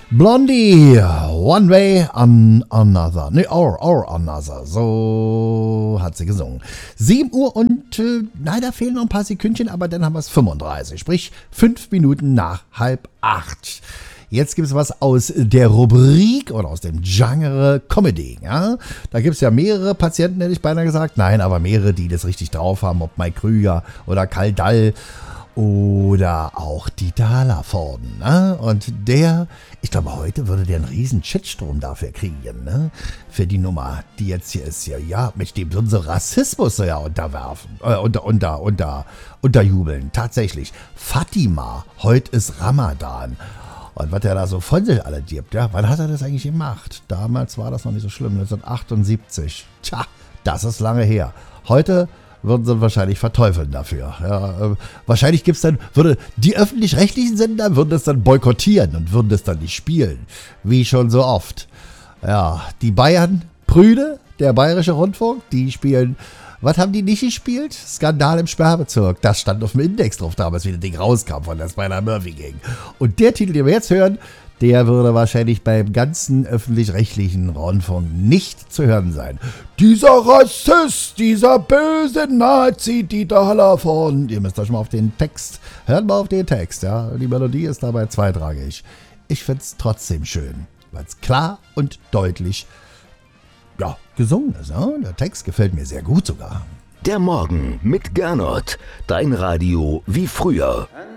Blondie, One Way on Another. Ne, or Another. So hat sie gesungen. 7 Uhr und da fehlen noch ein paar Sekündchen, aber dann haben wir es 35. Sprich 5 Minuten nach 7:30. Jetzt gibt es was aus der Rubrik oder aus dem Genre Comedy. Ja? Da gibt es ja mehrere Patienten, hätte ich beinahe gesagt. Nein, aber mehrere, die das richtig drauf haben. Ob Mike Krüger oder Karl Dall oder auch Dieter Hallervorden. Ne? Und ich glaube, heute würde der einen riesen Shitstorm dafür kriegen. Ne? Für die Nummer, die jetzt hier ist. Ja, mit dem würden sie Rassismus ja unterwerfen. Unterjubeln. Tatsächlich. Fatima, heute ist Ramadan. Und was er da so von sich alle gibt, ja, wann hat er das eigentlich gemacht? Damals war das noch nicht so schlimm, 1978. Tja, das ist lange her. Heute würden sie ihn wahrscheinlich verteufeln dafür. Ja, wahrscheinlich würde die öffentlich-rechtlichen Sender würden das dann boykottieren und würden das dann nicht spielen. Wie schon so oft. Ja, die Bayern, Prüde, der Bayerische Rundfunk, die spielen. Was haben die nicht gespielt? Skandal im Sperrbezirk. Das stand auf dem Index drauf damals, wie das Ding rauskam, von der Spider Murphy ging. Und der Titel, den wir jetzt hören, der würde wahrscheinlich beim ganzen öffentlich-rechtlichen Rundfunk nicht zu hören sein. Dieser Rassist, dieser böse Nazi, Dieter Hallervorden. Ihr müsst euch mal auf den Text, hört mal auf den Text, ja. Die Melodie ist dabei zweitrangig. Ich find's trotzdem schön, weil es klar und deutlich gesungen ist. Ja? Der Text gefällt mir sehr gut sogar. Der Morgen mit Gernot. Dein Radio wie früher.